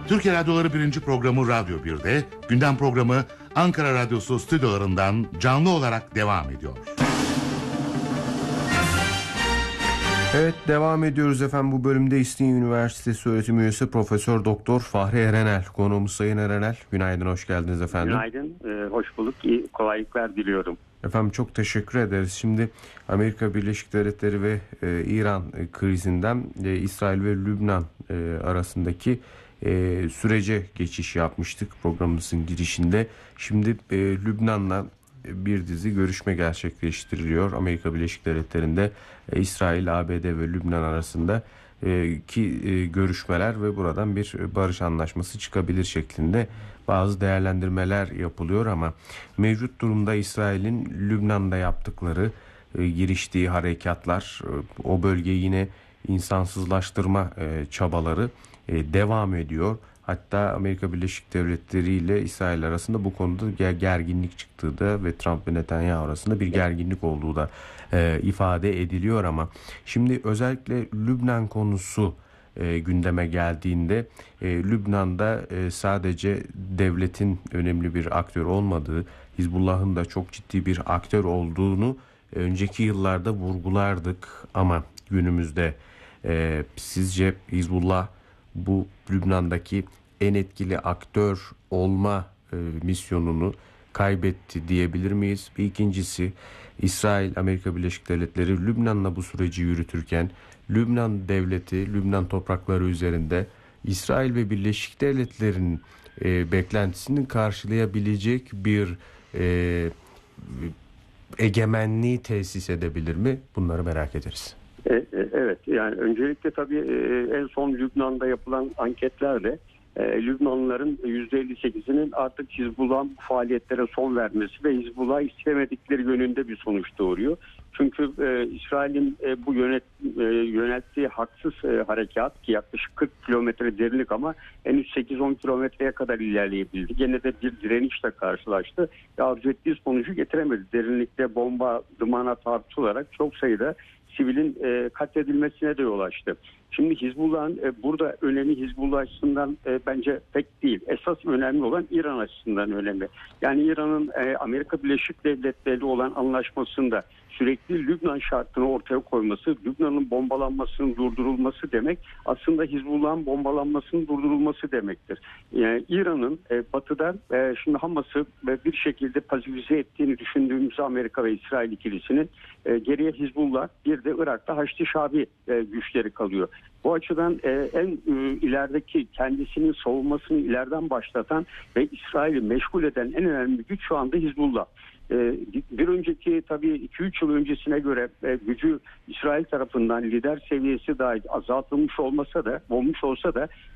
Türkiye Radyoları 1. programı Radyo 1'de, gündem programı Ankara Radyosu stüdyolarından canlı olarak devam ediyor. Evet, devam ediyoruz efendim. Bu bölümde İstinye Üniversitesi öğretim üyesi Profesör Doktor Fahri Erenel konuğumuz. Sayın Erenel, günaydın, hoş geldiniz efendim. Günaydın, hoş bulduk. İyi kolaylıklar diliyorum. Efendim çok teşekkür ederiz. Şimdi Amerika Birleşik Devletleri ve İran krizinden İsrail ve Lübnan arasındaki sürece geçiş yapmıştık programımızın girişinde. Şimdi Lübnan'la bir dizi görüşme gerçekleştiriliyor. Amerika Birleşik Devletleri'nde İsrail, ABD ve Lübnan arasında ki görüşmeler ve buradan bir barış anlaşması çıkabilir şeklinde bazı değerlendirmeler yapılıyor ama mevcut durumda İsrail'in Lübnan'da yaptıkları, giriştiği harekatlar, o bölgeyi yine insansızlaştırma çabaları devam ediyor. Hatta Amerika Birleşik Devletleri ile İsrail arasında bu konuda gerginlik çıktığı da ve Trump ve Netanyahu arasında bir gerginlik olduğu da ifade ediliyor ama şimdi özellikle Lübnan konusu gündeme geldiğinde Lübnan'da sadece devletin önemli bir aktör olmadığı, Hizbullah'ın da çok ciddi bir aktör olduğunu önceki yıllarda vurgulardık ama günümüzde sizce Hizbullah bu Lübnan'daki en etkili aktör olma misyonunu kaybetti diyebilir miyiz? Bir ikincisi, İsrail, Amerika Birleşik Devletleri Lübnan'la bu süreci yürütürken Lübnan devleti, Lübnan toprakları üzerinde İsrail ve Birleşik Devletleri'nin beklentisini karşılayabilecek bir egemenliği tesis edebilir mi? Bunları merak ederiz. Evet, yani öncelikle tabii en son Lübnan'da yapılan anketlerle Lübnanlıların %58'inin artık Hizbullah'ın faaliyetlere son vermesi ve Hizbullah'ı istemedikleri yönünde bir sonuç doğuruyor. Çünkü İsrail'in bu yönelttiği haksız harekat ki yaklaşık 40 kilometre derinlik ama henüz 8-10 kilometreye kadar ilerleyebildi. Gene de bir direnişle karşılaştı ve arzu ettiği sonucu getiremedi. Derinlikte bomba, dımana tartışılarak çok sayıda sivilin katledilmesine de yol açtı. Şimdi Hizbullah'ın burada önemi Hizbullah açısından bence pek değil. Esas önemli olan İran açısından önemli. Yani İran'ın Amerika Birleşik Devletleri olan anlaşmasında sürekli Lübnan şartını ortaya koyması, Lübnan'ın bombalanmasının durdurulması demek aslında Hizbullah'ın bombalanmasının durdurulması demektir. Yani İran'ın batıdan şimdi Hamas'ı bir şekilde pasifize ettiğini düşündüğümüz Amerika ve İsrail ikilisinin geriye Hizbullah, bir de Irak'ta Haçlı Şabi güçleri kalıyor. Bu açıdan en ilerideki kendisinin savunmasını ileriden başlatan ve İsrail'i meşgul eden en önemli güç şu anda Hizbullah. Bir önceki tabii 2-3 yıl öncesine göre gücü İsrail tarafından lider seviyesi dahi azaltılmış olsa da